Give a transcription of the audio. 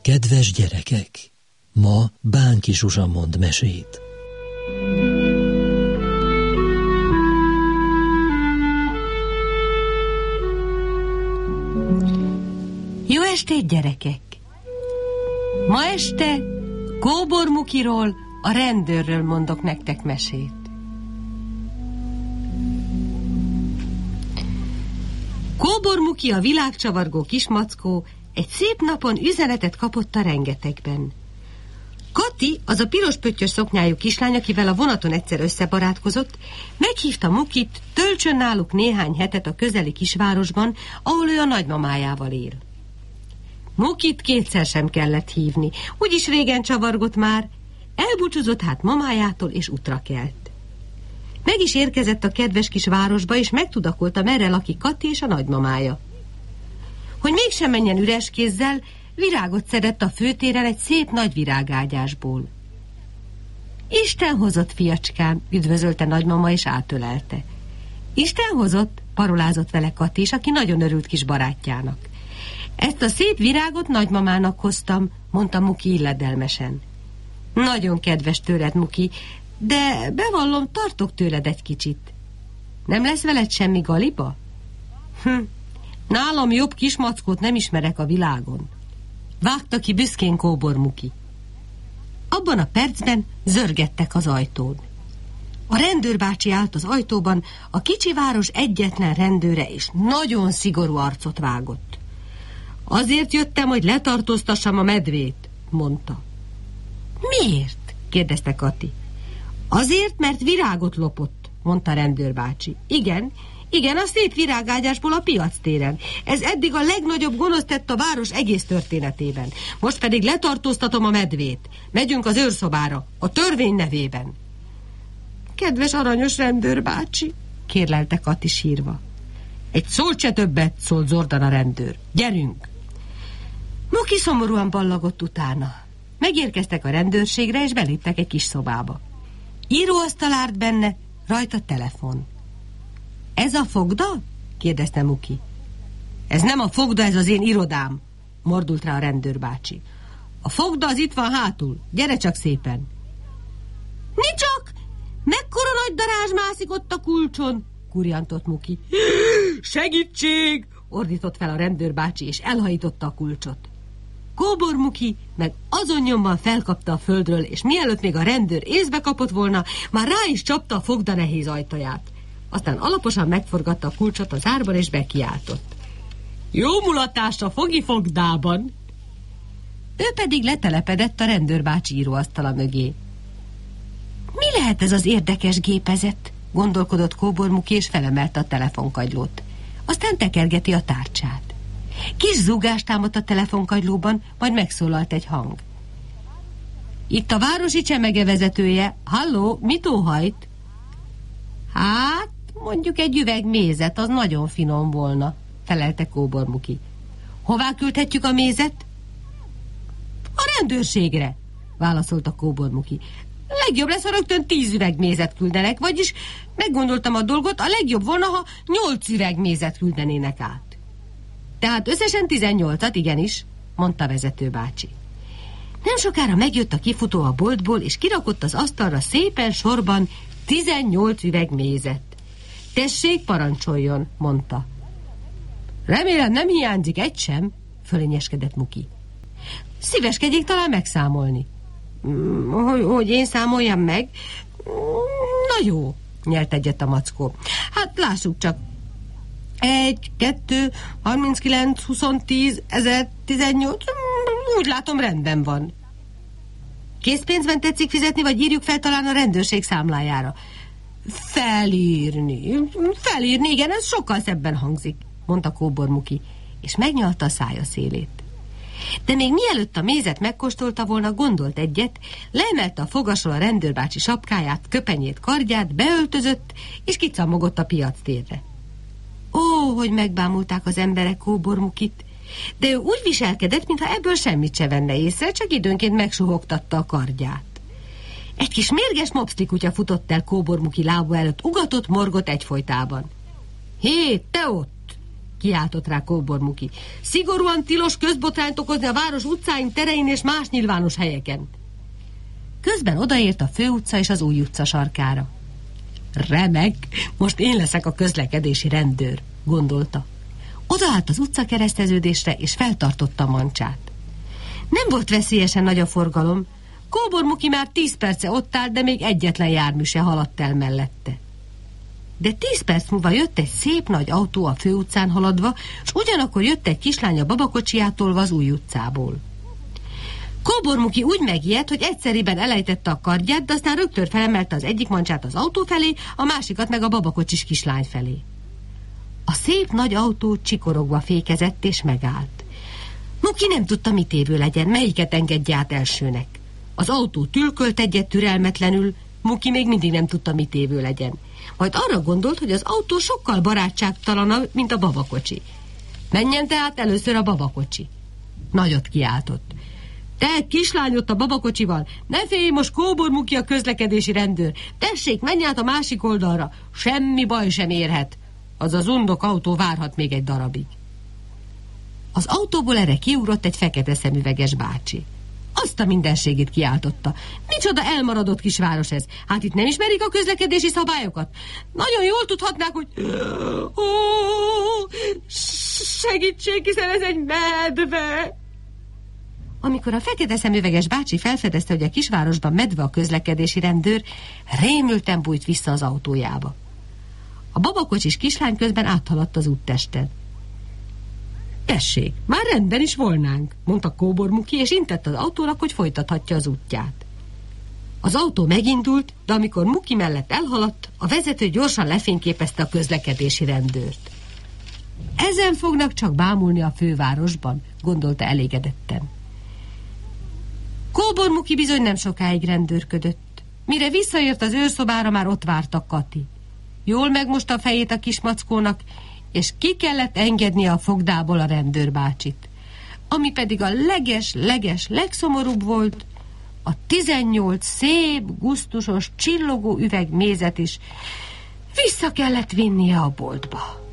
Kedves gyerekek, ma Bánki Zsuzsa mond mesét. Jó estét, gyerekek! Ma este Kóbor Mukiról, a rendőrről mondok nektek mesét. Kóbor Muki, a világcsavargó kismackó, egy szép napon üzenetet kapott a rengetegben. Kati, az a piros pöttyös szoknyájú kislány, akivel a vonaton egyszer összebarátkozott, meghívta Mukit, töltsön náluk néhány hetet a közeli kisvárosban, ahol ő a nagymamájával él. Mukit kétszer sem kellett hívni, úgyis régen csavargott már, elbúcsúzott hát mamájától, és útra kelt. Meg is érkezett a kedves kis városba, és megtudakolta, merre lakik Kati és a nagymamája. Hogy mégsem menjen üres kézzel, virágot szedett a főtéren egy szép nagy virágágyásból. Isten hozott, fiacskám, üdvözölte nagymama, és átölelte. Isten hozott, parolázott vele Kati is, aki nagyon örült kis barátjának. Ezt a szép virágot nagymamának hoztam, mondta Muki illedelmesen. Nagyon kedves tőled, Muki, de bevallom, tartok tőled egy kicsit. Nem lesz veled semmi galiba? Nálam jobb kismackót nem ismerek a világon. Vágta ki büszkén Kóbor Muki. Abban a percben zörgettek az ajtón. A rendőrbácsi állt az ajtóban, a kicsi város egyetlen rendőre, és nagyon szigorú arcot vágott. Azért jöttem, hogy letartóztassam a medvét, mondta. Miért? kérdezte Kati. Azért, mert virágot lopott, mondta a rendőrbácsi. Igen, a szép virágágyásból a piactéren. Ez eddig a legnagyobb gonosz tett a város egész történetében. Most pedig letartóztatom a medvét. Megyünk az őrszobára, a törvény nevében. Kedves aranyos rendőrbácsi, kérlelte Kati sírva. Egy szót se többet, szólt zordan a rendőr. Gyerünk! Muki szomorúan ballagott utána. Megérkeztek a rendőrségre, és beléptek egy kis szobába. Íróasztal állt benne, rajta telefon. Ez a fogda? kérdezte Muki. Ez nem a fogda, ez az én irodám, mordult rá a rendőrbácsi. A fogda az itt van hátul, gyere csak szépen. Nicsak! Mekkora nagy darázs mászik ott a kulcson? kurjantott Muki. Segítség! ordított fel a rendőrbácsi, és elhajította a kulcsot. Kóbor Muki meg azon nyomban felkapta a földről, és mielőtt még a rendőr észbe kapott volna, már rá is csapta a fogda nehéz ajtaját. Aztán alaposan megforgatta a kulcsot az árban, és bekiáltott. Jó mulatás a fogi fogdában! Ő pedig letelepedett a rendőrbácsi íróasztala mögé. Mi lehet ez az érdekes gépezet? Gondolkodott Kóbor Muki, és felemelte a telefonkagylót. Aztán tekergeti a tárcsát. Kis zúgást támadt a telefonkagylóban, majd megszólalt egy hang. Itt a városi csemege vezetője. Halló, mit óhajt? Hát, mondjuk egy üveg mézet, az nagyon finom volna, felelte Kóbor Muki. Hová küldhetjük a mézet? A rendőrségre, válaszolta Kóbor Muki. Legjobb lesz, ha rögtön 10 üveg mézet küldenek, vagyis meggondoltam a dolgot, a legjobb volna, ha 8 üveg mézet küldenének át. Tehát összesen 18-at, igenis, mondta a vezetőbácsi. Nem sokára megjött a kifutó a boltból, és kirakott az asztalra szépen sorban 18 üveg mézet. Tessék, parancsoljon, mondta. Remélem nem hiányzik egy sem, fölényeskedett Muki. Szíveskedjék talán megszámolni. Hogy én számoljam meg? Na jó, nyelt egyet a mackó. Hát lássuk csak. 1, 2, 39, 20, 10, 1000, 18, úgy látom, rendben van. Készpénzben tetszik fizetni, vagy írjuk fel talán a rendőrség számlájára? Felírni, igen, ez sokkal szebben hangzik, mondta Kóbor Muki, és megnyalta a szája szélét. De még mielőtt a mézet megkóstolta volna, gondolt egyet, leemelte a fogasról a rendőrbácsi sapkáját, köpenyét, kardját, beöltözött, és kicammogott a piactérre. Ó, hogy megbámulták az emberek Kóbor Mukit, de ő úgy viselkedett, mintha ebből semmit se venne észre, csak időnként megsuhogtatta a kardját. Egy kis mérges mopszli kutya futott el Kóbor Muki lába előtt, ugatott, morgott egyfolytában. Hé, te ott! kiáltott rá Kóbor Muki. Szigorúan tilos közbotrányt okozni a város utcáin, terein és más nyilvános helyeken. Közben odaért a főutca és az új utca sarkára. Remek, most én leszek a közlekedési rendőr, gondolta. Odaállt az utcakereszteződésre, és feltartotta a mancsát. Nem volt veszélyesen nagy a forgalom. Kóbor Muki már 10 perce ott állt, de még egyetlen jármű se haladt el mellette. De 10 perc múlva jött egy szép nagy autó a főutcán haladva, és ugyanakkor jött egy kislány a babakocsiját tolva az új utcából. Kóbor Muki úgy megijedt, hogy egyszeriben elejtette a kardját, de aztán rögtön felemelte az egyik mancsát az autó felé, a másikat meg a babakocsis kislány felé. A szép nagy autó csikorogva fékezett és megállt. Muki nem tudta, mit évő legyen, melyiket engedje át elsőnek. Az autó tülkölt egyet türelmetlenül, Muki még mindig nem tudta, mit évő legyen. Majd arra gondolt, hogy az autó sokkal barátságtalanabb, mint a babakocsi. Menjen tehát először a babakocsi. Nagyot kiáltott. Te, kislány ott a babakocsival, ne félj, most Kóbor Muki a közlekedési rendőr. Tessék, menj át a másik oldalra, semmi baj sem érhet. Az az undok autó várhat még egy darabig. Az autóból erre kiugrott egy fekete szemüveges bácsi. Azt a mindenségét kiáltotta. Micsoda elmaradott kisváros ez? Hát itt nem ismerik a közlekedési szabályokat? Nagyon jól tudhatnák, hogy... segítség, hiszen ez egy medve! Amikor a fekete szemüveges bácsi felfedezte, hogy a kisvárosban medve a közlekedési rendőr, rémülten bújt vissza az autójába. A babakocsis kislány közben áthaladt az úttesten. Tessék, már rendben is volnánk, mondta Kóbor Muki, és intett az autónak, hogy folytathatja az útját. Az autó megindult, de amikor Muki mellett elhaladt, a vezető gyorsan lefényképezte a közlekedési rendőrt. Ezen fognak csak bámulni a fővárosban, gondolta elégedetten. Kóbor Muki bizony nem sokáig rendőrködött. Mire visszaért az őrszobára, már ott várta Kati. Jól megmosta a fejét a kismackónak, és ki kellett engednie a fogdából a rendőrbácsit. Ami pedig a leges legszomorúbb volt, a 18 szép, gusztusos, csillogó üveg mézet is vissza kellett vinnie a boltba.